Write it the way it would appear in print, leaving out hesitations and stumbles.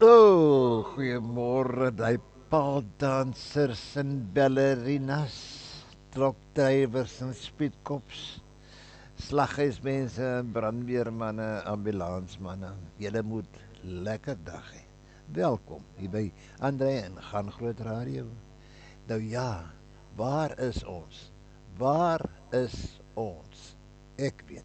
Goeiemôre, die paaldansers en ballerinas, trokdrywers en speedkops, slaghuismense en brandweermanne, ambulansmanne. Julle moet lekker dag hê. Welkom hier by Andre en Gaan Groot Radio. Nou ja, waar is ons? Waar is ons? Ek weet.